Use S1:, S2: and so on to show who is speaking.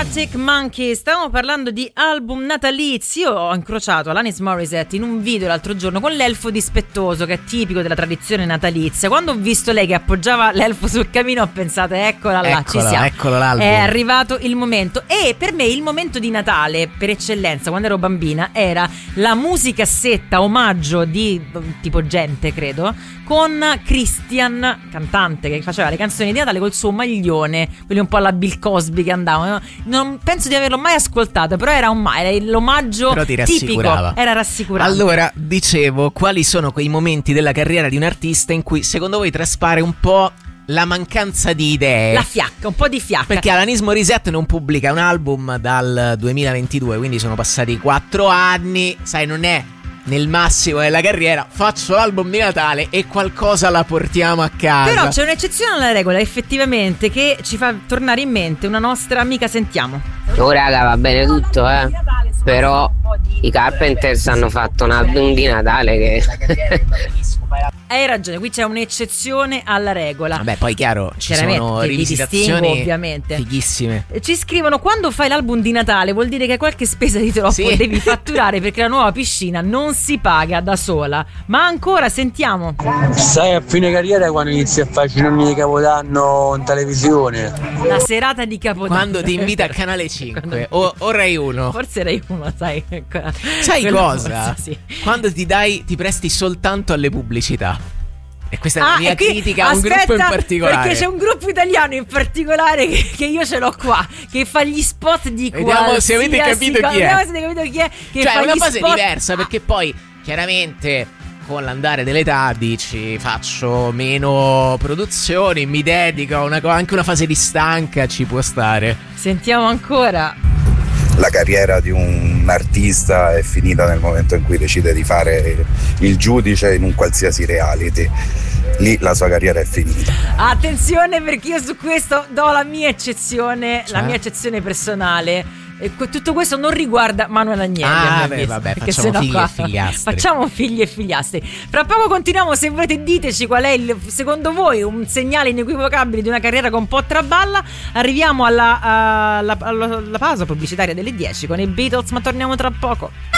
S1: Arctic Monkeys. Stavamo parlando di album natalizi. Io ho incrociato Alanis Morissette in un video l'altro giorno con l'elfo dispettoso, che è tipico della tradizione natalizia. Quando ho visto lei che appoggiava l'elfo sul camino, ho pensato eccola là, ci siamo,
S2: eccolo l'album.
S1: È arrivato il momento. E per me il momento di Natale per eccellenza, quando ero bambina, era la musicassetta omaggio di tipo Gente, credo, con Christian, cantante che faceva le canzoni di Natale col suo maglione, quelli un po' alla Bill Cosby che andavano. Non penso di averlo mai ascoltato, però era l'omaggio tipico, era rassicurante.
S2: Allora, dicevo, quali sono quei momenti della carriera di un artista in cui secondo voi traspare un po' la mancanza di idee?
S1: La fiacca, un po' di fiacca.
S2: Perché Alanis Morissette non pubblica un album dal 2022, quindi sono passati 4 anni, sai, non è nel massimo della carriera. Faccio l'album di Natale e qualcosa la portiamo a casa.
S1: Però c'è un'eccezione alla regola, effettivamente, che ci fa tornare in mente una nostra amica. Sentiamo.
S3: Oh raga, va bene tutto, però i Carpenters hanno fatto un album di Natale che
S1: Hai ragione, qui c'è un'eccezione alla regola.
S2: Vabbè, poi chiaro, ci sono rivisitazioni
S1: ovviamente
S2: fighissime.
S1: Ci scrivono: quando fai l'album di Natale vuol dire che qualche spesa di troppo devi fatturare, perché la nuova piscina non si paga da sola. Ma ancora, sentiamo.
S4: Sai, a fine carriera quando inizi a fare cenoni di Capodanno in televisione,
S1: la serata di Capodanno,
S2: quando ti invita a Canale 5 o Rai 1.
S1: Forse Rai 1, sai.
S2: Sai cosa?
S1: Forse, sì.
S2: Quando ti presti soltanto alle pubblicità. E questa è la mia critica a un gruppo in particolare.
S1: Perché c'è un gruppo italiano in particolare che io ce l'ho qua, che fa gli spot di
S2: Vediamo se avete capito chi è.
S1: Che
S2: cioè
S1: fa
S2: è una
S1: gli
S2: fase
S1: spot...
S2: diversa, perché poi chiaramente con l'andare dell'età dici faccio meno produzioni, mi dedico a anche una fase di stanca ci può stare.
S1: Sentiamo ancora.
S5: La carriera di un artista è finita nel momento in cui decide di fare il giudice in un qualsiasi reality. Lì la sua carriera è finita.
S1: Attenzione, perché io su questo do la mia eccezione, la mia eccezione personale. E tutto questo non riguarda Manuel Agnelli.
S2: Vabbè, facciamo figli e figliastri.
S1: Facciamo figli e figliastri. Fra poco continuiamo, se volete diteci qual è secondo voi un segnale inequivocabile di una carriera che un po' traballa. Arriviamo alla pausa pubblicitaria delle 10 con i Beatles, ma torniamo tra poco.